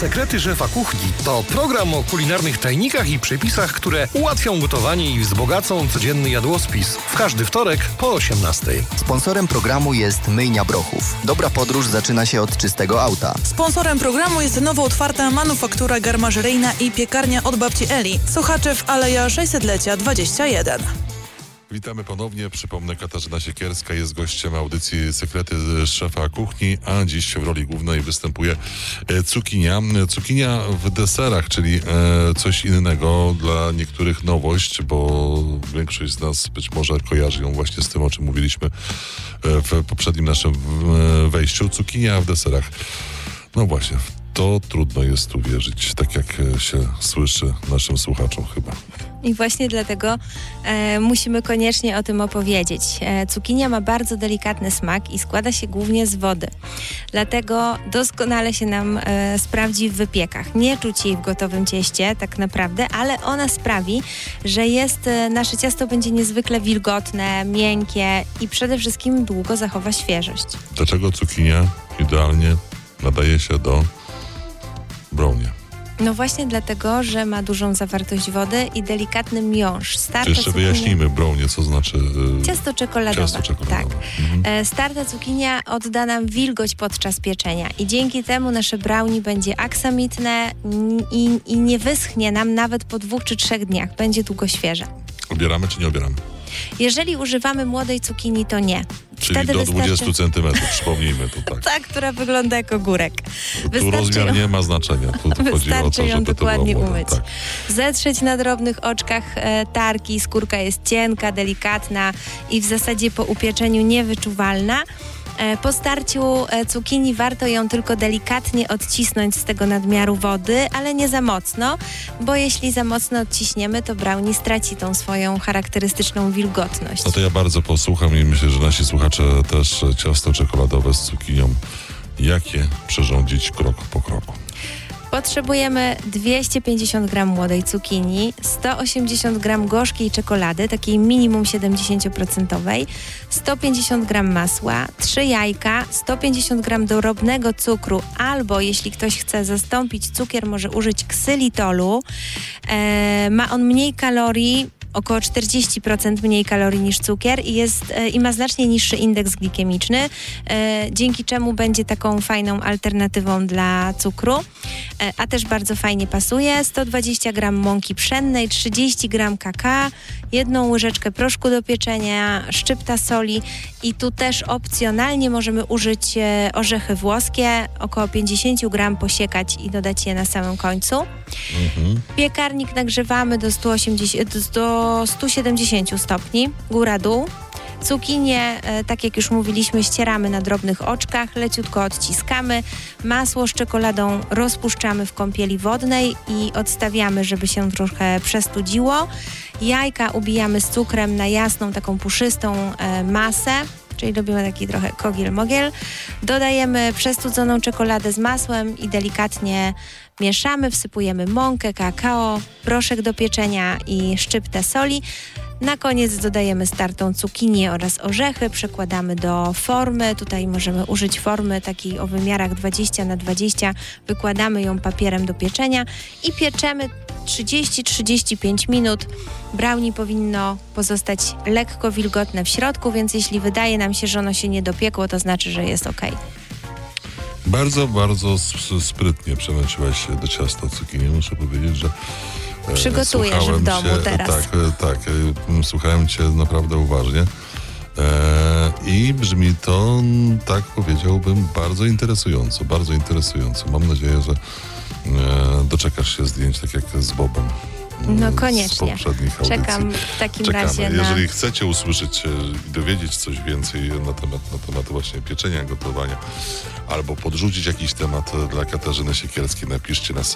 Sekrety szefa kuchni to program o kulinarnych tajnikach i przepisach, które ułatwią gotowanie i wzbogacą codzienny jadłospis. W każdy wtorek po 18:00. Sponsorem programu jest Myjnia Brochów. Dobra podróż zaczyna się od czystego auta. Sponsorem programu jest nowo otwarta manufaktura garmażeryjna i piekarnia od babci Eli. Sochaczew, Aleja 600-lecia 21. Witamy ponownie. Przypomnę, Katarzyna Siekierska jest gościem audycji Sekrety szefa kuchni, a dziś w roli głównej występuje cukinia. Cukinia w deserach, czyli coś innego, dla niektórych nowość, bo większość z nas być może kojarzy ją właśnie z tym, o czym mówiliśmy w poprzednim naszym wejściu. Cukinia w deserach. No właśnie, to trudno jest uwierzyć, tak jak się słyszy naszym słuchaczom chyba. I właśnie dlatego musimy koniecznie o tym opowiedzieć. Cukinia ma bardzo delikatny smak i składa się głównie z wody. Dlatego doskonale się nam sprawdzi w wypiekach. Nie czuć jej w gotowym cieście tak naprawdę, ale ona sprawi, że nasze ciasto będzie niezwykle wilgotne, miękkie i przede wszystkim długo zachowa świeżość. Dlaczego cukinia idealnie nadaje się do brownie? No właśnie dlatego, że ma dużą zawartość wody i delikatny miąższ. Jeszcze wyjaśnijmy brownie, co znaczy ciasto czekoladowe. Ciasto czekoladowe. Tak. Starta cukinia odda nam wilgoć podczas pieczenia i dzięki temu nasze brownie będzie aksamitne i nie wyschnie nam nawet po 2 czy 3 dniach. Będzie długo świeże. Obieramy czy nie obieramy? Jeżeli używamy młodej cukinii, to nie. Czyli Wtedy do 20 centymetrów, przypomnijmy to tak. Ta, która wygląda jak ogórek. Tu rozmiar nie ma znaczenia. Tu chodzi o Wystarczy to, ją żeby dokładnie to było umyć. tak. Zetrzeć na drobnych oczkach tarki, skórka jest cienka, delikatna i w zasadzie po upieczeniu niewyczuwalna. Po starciu cukinii warto ją tylko delikatnie odcisnąć z tego nadmiaru wody, ale nie za mocno, bo jeśli za mocno odciśniemy, to brownie straci tą swoją charakterystyczną wilgotność. No to ja bardzo posłucham i myślę, że nasi słuchacze też ciasto czekoladowe z cukinią. Jakie przyrządzić krok po kroku? Potrzebujemy 250 g młodej cukinii, 180 g gorzkiej czekolady, takiej minimum 70%, 150 g masła, 3 jajka, 150 g drobnego cukru, albo jeśli ktoś chce zastąpić cukier, może użyć ksylitolu. Ma on mniej kalorii, około 40% mniej kalorii niż cukier i ma znacznie niższy indeks glikemiczny, dzięki czemu będzie taką fajną alternatywą dla cukru, a też bardzo fajnie pasuje. 120 g mąki pszennej, 30 g kakao, 1 łyżeczkę proszku do pieczenia, szczypta soli i tu też opcjonalnie możemy użyć orzechy włoskie, około 50 g posiekać i dodać je na samym końcu. Piekarnik nagrzewamy do 170 stopni, góra-dół. Cukinię, tak jak już mówiliśmy, ścieramy na drobnych oczkach, leciutko odciskamy. Masło z czekoladą rozpuszczamy w kąpieli wodnej i odstawiamy, żeby się trochę przestudziło. Jajka ubijamy z cukrem na jasną, taką puszystą masę, czyli robimy taki trochę kogiel-mogiel. Dodajemy przestudzoną czekoladę z masłem i delikatnie mieszamy, wsypujemy mąkę, kakao, proszek do pieczenia i szczyptę soli. Na koniec dodajemy startą cukinię oraz orzechy, przekładamy do formy. Tutaj możemy użyć formy takiej o wymiarach 20x20. Wykładamy ją papierem do pieczenia i pieczemy 30-35 minut. Brownie powinno pozostać lekko wilgotne w środku, więc jeśli wydaje nam się, że ono się nie dopiekło, to znaczy, że jest ok. Bardzo, bardzo sprytnie przemęczyłaś się do ciasta cukinii. Muszę powiedzieć, że przygotujesz w domu teraz. Tak. Słuchałem cię naprawdę uważnie. I brzmi to, tak powiedziałbym, bardzo interesująco, bardzo interesująco. Mam nadzieję, że doczekasz się zdjęć tak jak z Bobem. No koniecznie. Z poprzednich audycji. Czekam w takim razie na... Jeżeli chcecie usłyszeć i dowiedzieć coś więcej na temat właśnie pieczenia, gotowania, albo podrzucić jakiś temat dla Katarzyny Siekierskiej, napiszcie na